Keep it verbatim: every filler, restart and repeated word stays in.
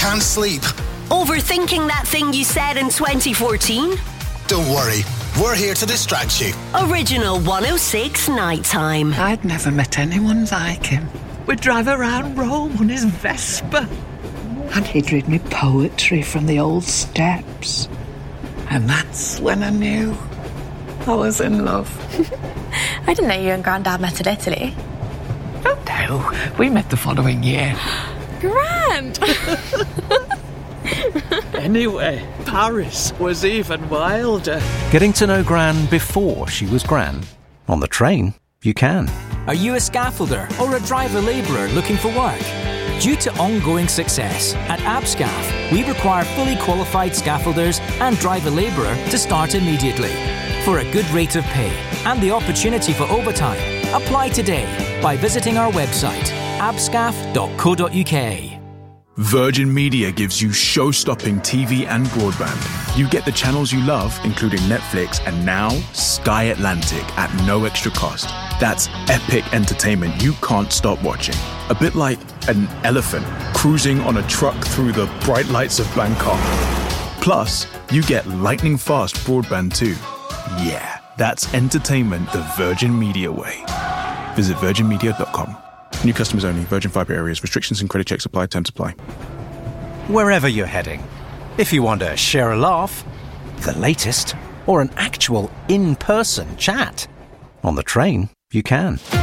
can't sleep. Overthinking that thing you said in twenty fourteen? Don't worry, we're here to distract you. Original one oh six Nighttime. I'd never met anyone like him. We'd drive around Rome on his Vespa. And he'd read me poetry from the old steps. And that's when I knew I was in love. I didn't know you and Grandad met in Italy. Oh no, we met the following year. Grand! Anyway, Paris was even wilder. Getting to know Gran before she was Gran. On the train, you can. Are you a scaffolder or a driver labourer looking for work? Due to ongoing success, at ABSCAF, we require fully qualified scaffolders and driver labourer to start immediately. For a good rate of pay and the opportunity for overtime, apply today by visiting our website, abscaf dot co dot uk. Virgin Media gives you show-stopping T V and broadband. You get the channels you love, including Netflix and now Sky Atlantic at no extra cost. That's epic entertainment you can't stop watching. A bit like an elephant cruising on a truck through the bright lights of Bangkok. Plus, you get lightning-fast broadband too. Yeah, that's entertainment the Virgin Media way. Visit virgin media dot com. New customers only. Virgin Fibre areas. Restrictions and credit checks apply. Terms apply. Wherever you're heading. If you want to share a laugh, the latest, or an actual in-person chat. On the train, you can.